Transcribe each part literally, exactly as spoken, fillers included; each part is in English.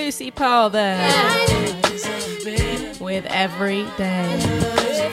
Lucy Pearl there with Every Day.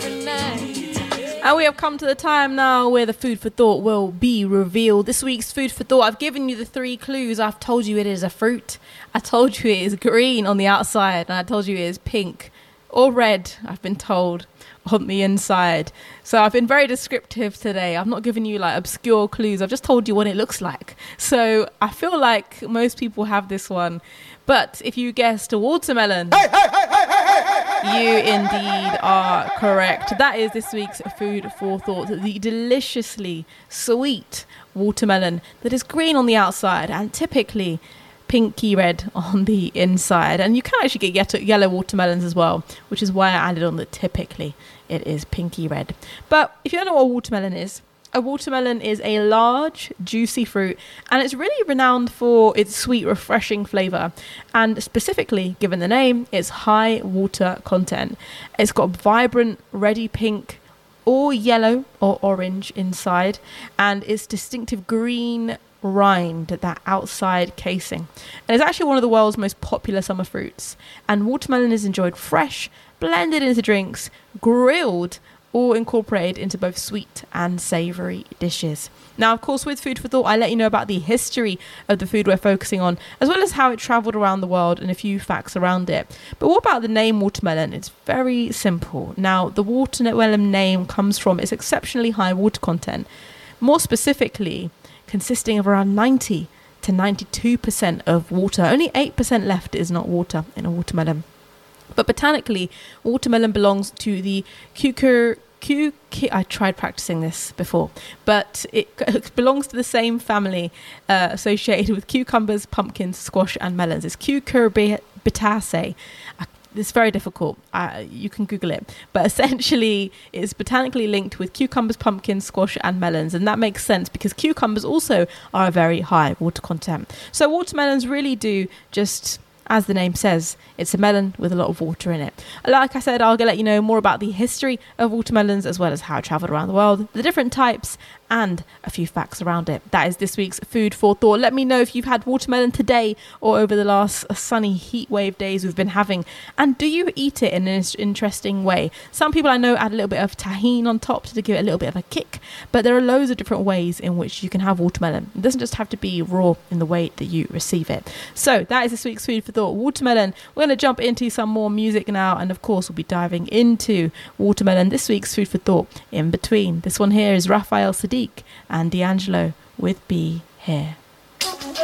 And we have come to the time now where the food for thought will be revealed. This week's food for thought, I've given you the three clues. I've told you it is a fruit. I told you it is green on the outside. And I told you it is pink or red, I've been told, on the inside. So I've been very descriptive today. I've not given you like obscure clues. I've just told you what it looks like. So I feel like most people have this one. But if you guessed a watermelon, hey, hey, hey, hey, hey, hey, you indeed are correct. That is this week's food for thought. The deliciously sweet watermelon that is green on the outside and typically pinky red on the inside. And you can actually get yellow watermelons as well, which is why I added on that typically it is pinky red. But if you don't know what a watermelon is, a watermelon is a large, juicy fruit, and it's really renowned for its sweet, refreshing flavour, and specifically, given the name, its high water content. It's got vibrant, reddy pink or yellow or orange inside, and its distinctive green rind, that outside casing. And it's actually one of the world's most popular summer fruits, and watermelon is enjoyed fresh, blended into drinks, grilled, or incorporated into both sweet and savoury dishes. Now, of course, with Food for Thought, I let you know about the history of the food we're focusing on, as well as how it travelled around the world and a few facts around it. But what about the name watermelon? It's very simple. Now, the watermelon name comes from its exceptionally high water content, more specifically consisting of around ninety to ninety-two percent of water. Only eight percent left is not water in a watermelon. But botanically, watermelon belongs to the cucur... Cu- I tried practicing this before, but it belongs to the same family uh, associated with cucumbers, pumpkins, squash, and melons. It's Cucurbitaceae. It's very difficult. Uh, you can Google it. But essentially, it's botanically linked with cucumbers, pumpkins, squash, and melons. And that makes sense because cucumbers also are a very high water content. So watermelons really do just, as the name says, it's a melon with a lot of water in it. Like I said, I'll let you know more about the history of watermelons, as well as how it travelled around the world, the different types, and a few facts around it. That is this week's Food for Thought. Let me know if you've had watermelon today or over the last sunny heat wave days we've been having. And do you eat it in an interesting way? Some people I know add a little bit of tahini on top to give it a little bit of a kick. But there are loads of different ways in which you can have watermelon. It doesn't just have to be raw in the way that you receive it. So that is this week's Food for Thought. Watermelon. We're going to jump into some more music now. And of course, we'll be diving into watermelon. This week's Food for Thought in between. This one here is Raphael Saadiq and D'Angelo with Be Here.